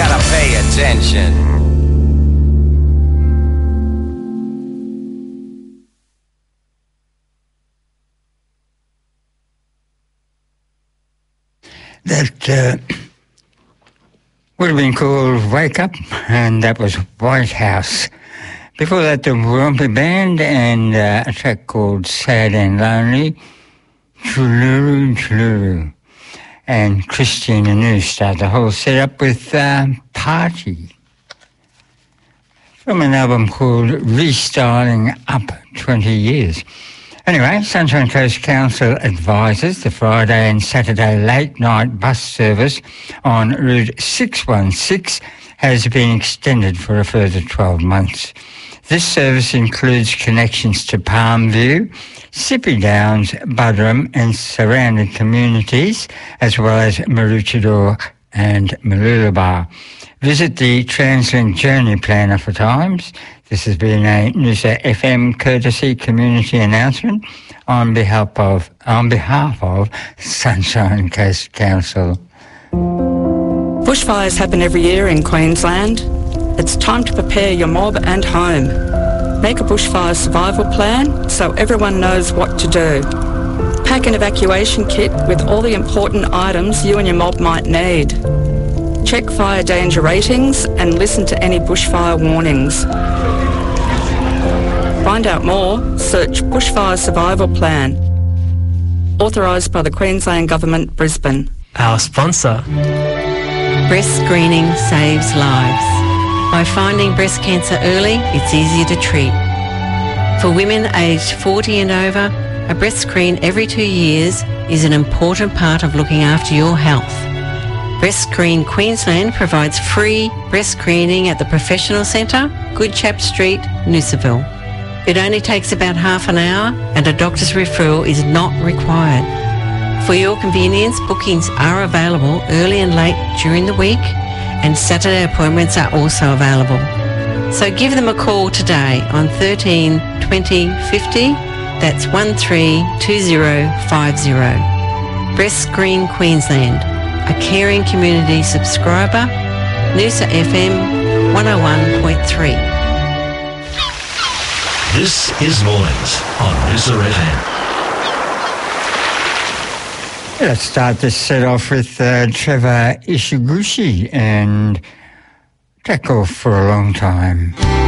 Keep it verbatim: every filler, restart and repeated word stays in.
gotta pay attention. That uh, would have been called Wake Up, and that was White House. Before that, the Warumpi Band and uh, a track called Sad and Lonely, Chuluru Chuluru. And Christina New started the whole setup with um, Party, from an album called Restyling Up twenty years. Anyway, Sunshine Coast Council advises the Friday and Saturday late-night bus service on Route six one six has been extended for a further twelve months. This service includes connections to Palmview, Sippy Downs, Buderim and surrounding communities, as well as Maroochydore and Mooloolaba. Visit the TransLink Journey Planner for times. This has been a Noosa F M courtesy community announcement on behalf of on behalf of Sunshine Coast Council. Bushfires happen every year in Queensland. It's time to prepare your mob and home. Make a bushfire survival plan so everyone knows what to do. Pack an evacuation kit with all the important items you and your mob might need. Check fire danger ratings and listen to any bushfire warnings. Find out more, search Bushfire Survival Plan. Authorised by the Queensland Government, Brisbane. Our sponsor. Breast screening saves lives. By finding breast cancer early, it's easier to treat. For women aged forty and over, a breast screen every two years is an important part of looking after your health. Breast Screen Queensland provides free breast screening at the Professional Centre, Good Chap Street, Noosaville. It only takes about half an hour and a doctor's referral is not required. For your convenience, bookings are available early and late during the week, and Saturday appointments are also available. So give them a call today on thirteen twenty fifty. That's one three two zero five zero. Breast Screen Queensland, a caring community subscriber, Noosa F M one oh one point three. This is Mornings on Noosa F M. Let's start this set off with uh, Trevor Ishiguchi and Track Off for a Long Time.